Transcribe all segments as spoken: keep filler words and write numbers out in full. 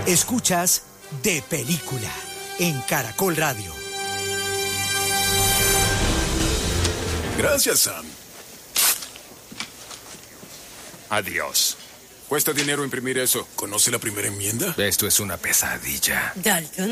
Escuchas De Película en Caracol Radio. Gracias, Sam. Adiós. Cuesta dinero imprimir eso. ¿Conoce la primera enmienda? Esto es una pesadilla. ¿Dalton?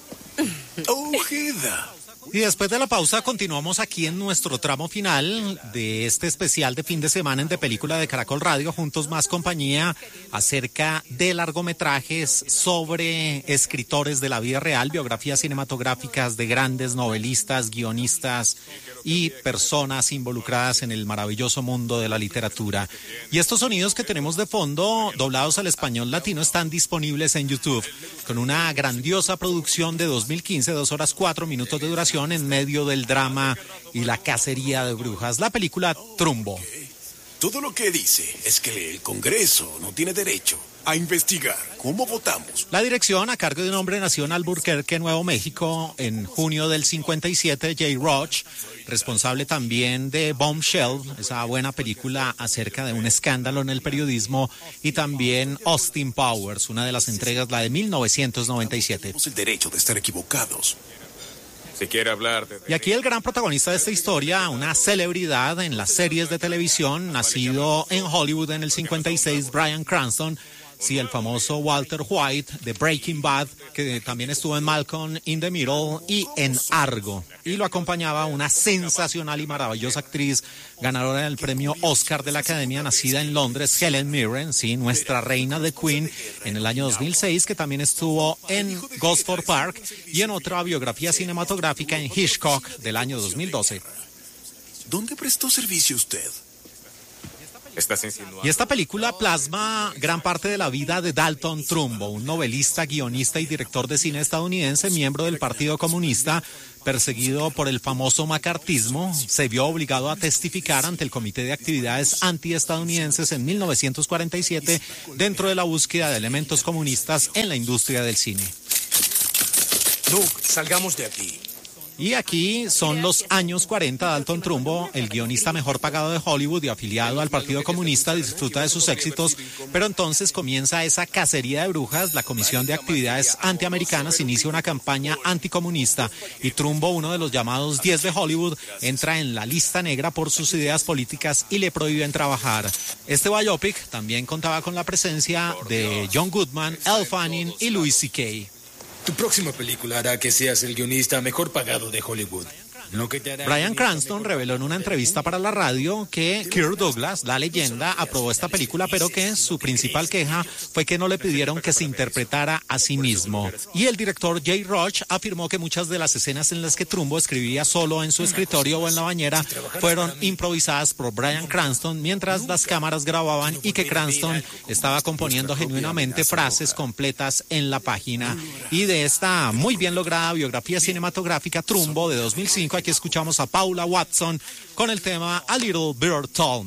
Ojeda. Y después de la pausa continuamos aquí en nuestro tramo final de este especial de fin de semana en De Película de Caracol Radio, Juntos Más Compañía, acerca de largometrajes sobre escritores de la vida real, biografías cinematográficas de grandes novelistas, guionistas y personas involucradas en el maravilloso mundo de la literatura. Y estos sonidos que tenemos de fondo, doblados al español latino, están disponibles en YouTube, con una grandiosa producción de dos mil quince, dos horas cuatro minutos de duración, en medio del drama y la cacería de brujas. La película Trumbo. Todo lo que dice es que el Congreso no tiene derecho a investigar cómo votamos. La dirección a cargo de un hombre nacido en Albuquerque, Nuevo México, en junio del cincuenta y siete, Jay Roach, responsable también de Bombshell, esa buena película acerca de un escándalo en el periodismo, y también Austin Powers, una de las entregas, la de mil novecientos noventa y siete. Tenemos el derecho de estar equivocados. Si quiere hablar de... Y aquí el gran protagonista de esta historia, una celebridad en las series de televisión, nacido en Hollywood en el cincuenta y seis, Bryan Cranston, sí, el famoso Walter White de Breaking Bad, que también estuvo en Malcolm in the Middle y en Argo. Y lo acompañaba una sensacional y maravillosa actriz, ganadora del premio Oscar de la Academia, nacida en Londres, Helen Mirren, sí, nuestra reina de Queen, en el año dos mil seis, que también estuvo en Gosford Park y en otra biografía cinematográfica en Hitchcock del año dos mil doce. ¿Dónde prestó servicio usted? Y esta película plasma gran parte de la vida de Dalton Trumbo, un novelista, guionista y director de cine estadounidense, miembro del Partido Comunista, perseguido por el famoso macartismo. Se vio obligado a testificar ante el Comité de Actividades Antiestadounidenses en mil novecientos cuarenta y siete dentro de la búsqueda de elementos comunistas en la industria del cine. Luke, salgamos de aquí. Y aquí son los años cuarenta. Dalton Trumbo, el guionista mejor pagado de Hollywood y afiliado al Partido Comunista, disfruta de sus éxitos, pero entonces comienza esa cacería de brujas. La Comisión de Actividades Antiamericanas inicia una campaña anticomunista y Trumbo, uno de los llamados diez de Hollywood, entra en la lista negra por sus ideas políticas y le prohíben trabajar. Este biopic también contaba con la presencia de John Goodman, Elle Fanning y Louis C K. Tu próxima película hará que seas el guionista mejor pagado de Hollywood. Bryan Cranston reveló en una entrevista para la radio que Kirk Douglas, la leyenda, aprobó esta película, pero que su principal queja fue que no le pidieron que se interpretara a sí mismo. Y el director Jay Roach afirmó que muchas de las escenas en las que Trumbo escribía solo en su escritorio o en la bañera fueron improvisadas por Bryan Cranston mientras las cámaras grababan, y que Cranston estaba componiendo genuinamente frases completas en la página. Y de esta muy bien lograda biografía cinematográfica Trumbo de dos mil cinco, aquí escuchamos a Paula Watson con el tema A Little Bird Told